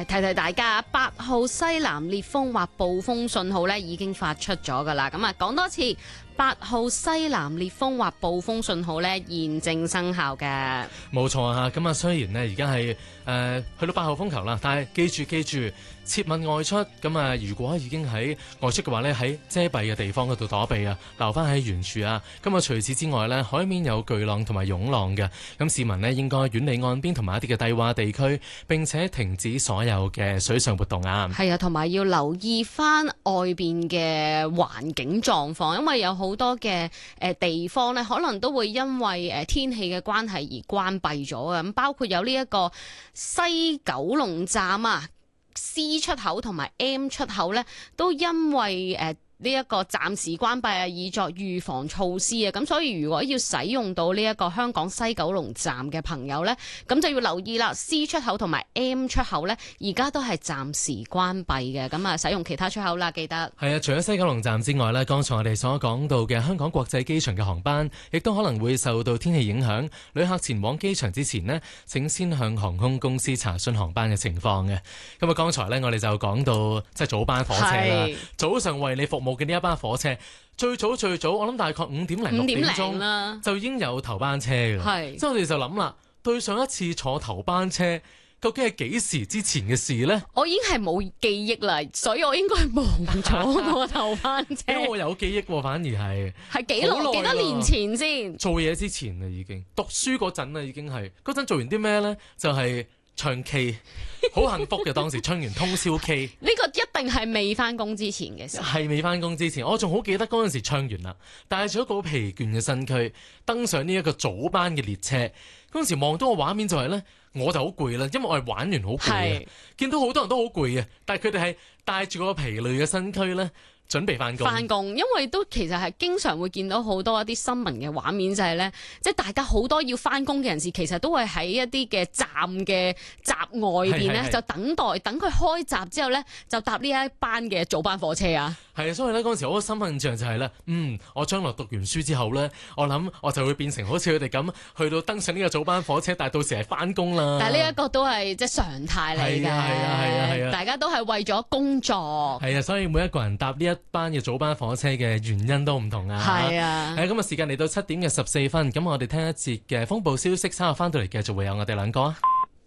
提提大家，8號西南烈風或暴風信號咧已經發出咗噶啦。咁啊，講多次，8號西南烈風或暴風信號咧現正生效嘅。 冇錯啊！咁啊，雖然呢而家係去到8號風球啦，但係記住，切勿外出。咁啊，如果已經喺外出嘅話呢，喺遮蔽嘅地方嗰度躲避啊，留翻喺原處啊。咁啊，除此之外呢，海面有巨浪同埋湧浪嘅，咁市民呢應該遠離岸邊同埋一啲嘅低洼地區，並且停止所有嘅水上活動啊。 係啊，同埋要留意翻外邊嘅環境狀況，因為有好多嘅地方呢，可能都會因為天氣嘅關係而關閉咗啊。咁包括有呢一個西九龍站啊。C 出口同埋 M 出口呢，都因為呢一個暫時關閉啊，以作預防措施啊，咁所以如果要使用到呢一個香港西九龍站嘅朋友呢，咁就要留意啦。C 出口同埋 M 出口呢，而家都係暫時關閉嘅，咁啊使用其他出口啦，記得。係啊，除咗西九龍站之外呢，剛才我哋所講到嘅香港國際機場嘅航班，亦都可能會受到天氣影響。旅客前往機場之前呢，請先向航空公司查詢航班嘅情況嘅。咁啊，剛才呢，我哋就講到即係早班火車啦，早上為你服務嘅呢一班火車，最早，我諗大概5點零6點鐘就已經有頭班車㗎啦。即係我哋就諗啦，對上一次坐頭班車，究竟係幾時之前嘅事呢？我已經係冇記憶啦，所以我應該忘咗個頭班車。 因為我有記憶喎，反而係幾多年前先？ 做嘢之前啦，已經讀書嗰陣啦，已經係嗰陣做完啲咩呢？就係唱 K， 好幸福嘅當時唱完通宵 K。 呢個一定係未翻工之前嘅事。 係未翻工之前，我仲好記得嗰陣時唱完啦，帶住一個好疲倦嘅身軀登上呢一個早班嘅列車。嗰陣時望到個畫面就係呢，我就好攰啦，因為我係玩完好攰啊，見到好多人都好攰嘅，但係佢哋係帶住個疲累嘅身軀呢，準備翻工， 因為都其實係經常會見到好多一啲新聞嘅畫面，就係呢，即係大家好多要翻工嘅人士，其實都會喺一啲嘅站嘅閘外邊呢，就等佢開閘之後呢，就搭呢一班嘅早班火車啊。 係啊，所以呢，嗰陣時我個新印象就係呢，我將來讀完書之後呢，我諗我就會變成好似佢哋咁，去到登上呢個早班火車，但係到時係翻工啦。 但係呢一個都係即係常態嚟嘅，係啊，大家都係為咗工作。 係啊，所以每一個人搭呢一班嘅早班火車嘅原因都唔同啊。 係啊， 咁啊，時間嚟到7點嘅14分，咁我哋聽一節嘅風暴消息，稍後翻到嚟繼續會有我哋兩個啊。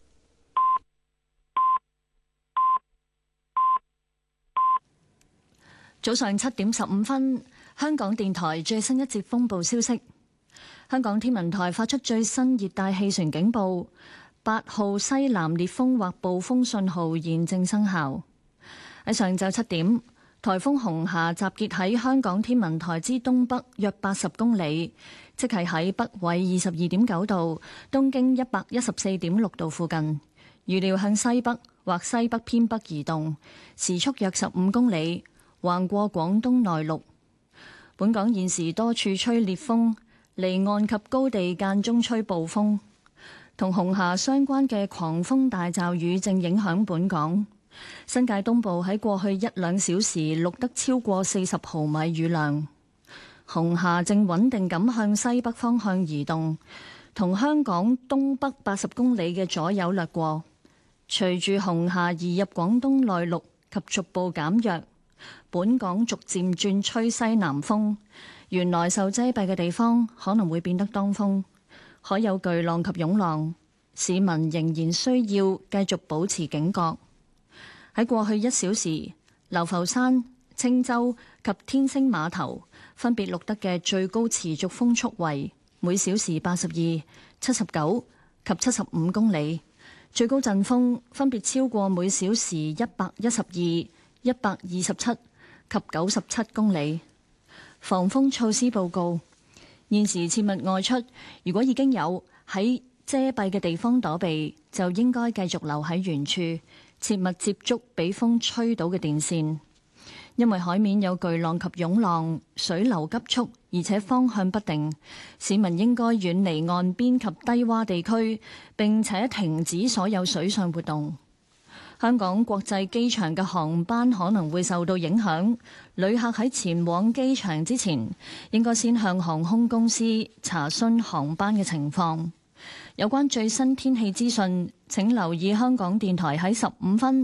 早上7點15分，香港電台最新一節風暴消息。香港天文台發出最新熱帶氣旋警報，8號西南烈風或暴風信號現正生效。喺上晝7點，颱風紅霞集結喺香港天文台之東北約80公里，即係喺北緯22.9度、東經114.6度附近。預料向西北或西北偏北移動，時速約15公里。橫過廣東內陸。本港現時多處吹烈風，離岸及高地間中吹暴風，同紅霞相關嘅狂風大驟雨正影響本港。新界東部喺過去1-2小時錄得超過40毫米雨量。紅霞正穩定咁向西北方向移動，同香港東北80公里嘅左右掠過。隨住紅霞移入廣東內陸及逐步減弱，本港逐漸轉吹西南風，原來受遮蔽嘅地方可能會變得當風，可有巨浪及湧浪，市民仍然需要繼續保持警覺。喺過去1小時，流浮山、青洲及天星碼頭分別錄得嘅最高持續風速為每小時82、79及75公里，最高陣風分別超過每小時112、127及97公里。防風措施報告：現時切勿外出，如果已經有喺遮蔽嘅地方躲避，就應該繼續留喺原處，切勿接觸俾風吹倒嘅電線。因為海面有巨浪及湧浪，水流急速，而且方向不定，市民應該遠離岸邊及低洼地區，並且停止所有水上活動。香港國際機場嘅航班可能會受到影響，旅客喺前往機場之前，應該先向航空公司查詢航班嘅情況。有關最新天氣資訊，請留意香港電台喺15分、